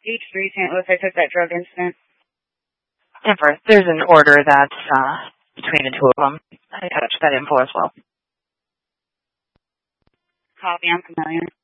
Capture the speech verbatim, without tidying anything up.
H three Saint Louis. I took that drug incident. Emperor, there's an order that's uh, between the two of them. I touched that info as well. Copy, I'm familiar.